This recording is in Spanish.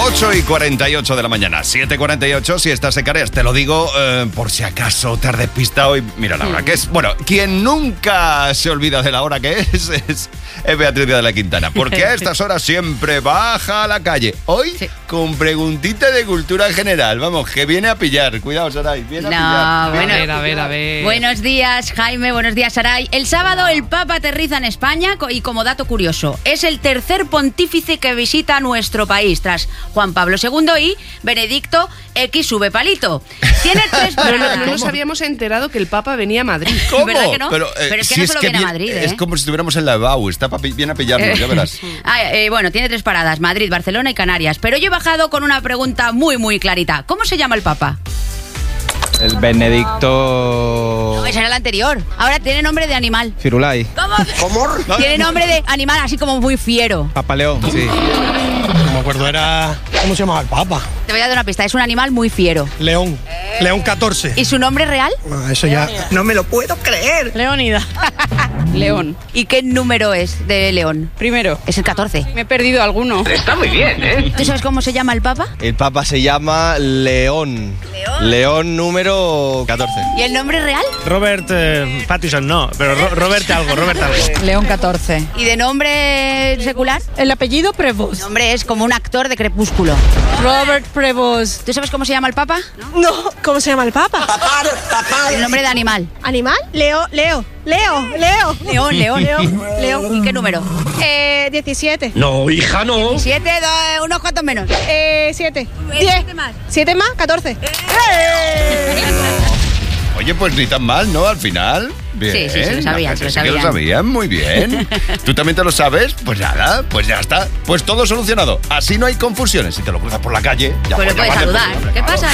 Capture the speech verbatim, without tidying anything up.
ocho y cuarenta y ocho de la mañana, siete y cuarenta y ocho si estás en Canarias. Te lo digo eh, por si acaso te has despistado y mira la hora que es. Bueno, quien nunca se olvida de la hora que es es, es Beatriz de la Quintana, porque a estas horas siempre baja a la calle. Hoy sí, con preguntita de cultura general. Vamos, que viene a pillar. Cuidado, Saray, viene a no, pillar. Bueno, a ver, a ver, a ver. Buenos días, Jaime, buenos días, Saray. El sábado el Papa aterriza en España y como dato curioso, es el tercer pontífice que visita nuestro país, tras Juan Pablo segundo y Benedicto X sube palito. Tiene tres paradas. No nos habíamos enterado que el Papa venía a Madrid. ¿Cómo? ¿Verdad que no? Pero, eh, Pero es que si no es solo que viene a bien- Madrid, ¿eh? Es como si estuviéramos en la E B A U. Está papi- bien a pillarnos, ya verás. Ah, eh, bueno, tiene tres paradas, Madrid, Barcelona y Canarias. Pero yo he bajado con una pregunta muy, muy clarita. ¿Cómo se llama el Papa? El Benedicto... No, ese era el anterior. Ahora tiene nombre de animal. Firulai. ¿Cómo? Tiene nombre de animal así como muy fiero. Papaleón, sí. No me acuerdo, era... ¿Cómo se llamaba el Papa? Te voy a dar una pista, es un animal muy fiero. León. León catorce. ¿Y su nombre real? Ah, eso ya... No me lo puedo creer. Leónida. León. ¿Y qué número es de León? Primero. Es el catorce. Me he perdido alguno. ¿Tú sabes cómo se llama el Papa? El Papa se llama León. ¿León? León número catorce. ¿Y el nombre real? Robert eh, Pattinson, no, pero Ro- Robert algo, Robert algo. León catorce. ¿Y de nombre secular? El apellido Prevost. El nombre es como un actor de Crepúsculo. Robert Prevost. ¿Tú sabes cómo se llama el Papa? No, ¿cómo se llama el Papa? El nombre de animal. ¿Animal? Leo, Leo, Leo, Leo. León, León. León, León. ¿Y qué número? Eh, diecisiete. No, hija, no. Siete, dos, unos cuantos menos. Eh, siete. Eh, Diez. siete más. Siete más, catorce. Oye, pues ni tan mal, ¿no? Al final. Bien. Sí, sí, sí, lo sabían, La gente se lo sí que lo sabían. sabían, muy bien. ¿Tú también te lo sabes? Pues nada, pues ya está. Pues todo solucionado. Así no hay confusiones. Si te lo cruzas por la calle, ya Pues le ya puedes vale, saludar. pues, hombre, ¿Qué claro. pasa?